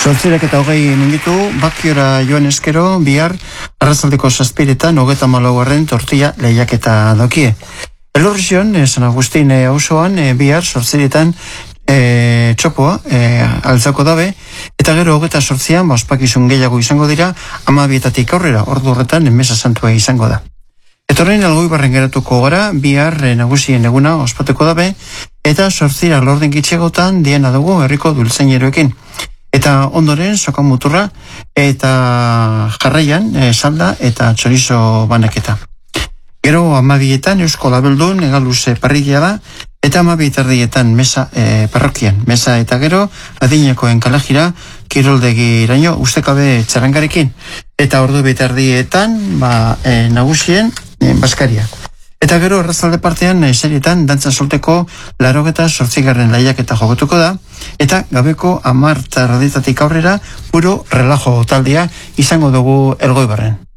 Zortzirek eta 20 minutu, Bakiora joan eskero, bihar, arrazaldeko 7:00 34. tortilla lehiaketa dokie. Elorrizion, San Agustin auzoan, bihar, zortziretan txopoa altzako dabe, eta gero 28an, ospakizun gehiago izango dira, 12:00 aurrera, ordu horretan, mesa santua izango da. Etorrein Algoibarren geratuko gara, bihar nagusien eguna ospatuko dabe, eta zortzira lorden gitxegotan diena dugu herriko dultzaineroekin. Eta ondoren, soka muturra, eta jarraian, salda eta txorizo banaketa. Gero 12:00 Eusko Labeldun, egaluze parrilla da, eta 12:30 mesa parrokian. Mesa eta gero, adinekoen kalajira, kiroldegi iraino, ustekabe txarangarekin. Eta ordu 12:30, nagusien, Baskaria. Eta gero, errazalde partean, serietan, dantza solteko 88. lehiaketa jokatuko da, eta gabeko 10:00 aurrera, puro relajo taldea izango dugu Elgoibarren.